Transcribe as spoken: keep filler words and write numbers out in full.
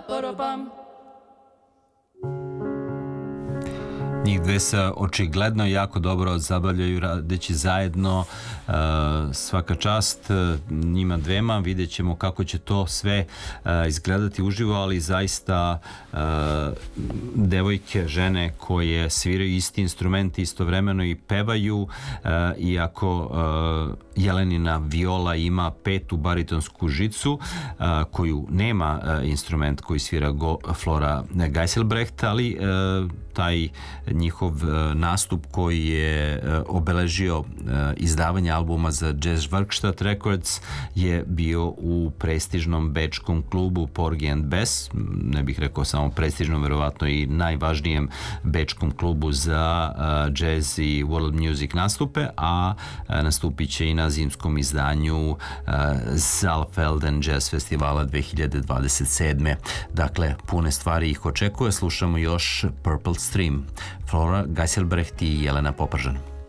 Njih dve se očigledno jako dobro zabavljaju radeći zajedno, svaka čast njima dvema, vidjet ćemo kako će to sve izgledati uživo, ali zaista devojke, žene koje sviraju isti instrument istovremeno i pevaju, iako Jelenina viola ima petu baritonsku žicu koju nema instrument koji svira Flora Geiselbrecht, ali taj njihov nastup koji je obeležio izdavanje albuma za Jazz Werkstatt Records je bio u prestižnom bečkom klubu Porgy and Bess, ne bih rekao samo prestižnom, verovatno i najvažnijem bečkom klubu za jazz i world music nastupe, a nastupit će i na zimskom izdanju Saalfelden Jazz Festivala dve hiljade dvadeset sedme. Dakle, pune stvari ih očekuje. Slušamo još Purple Stream, Flora Geiselbrecht i Jelena Popržan.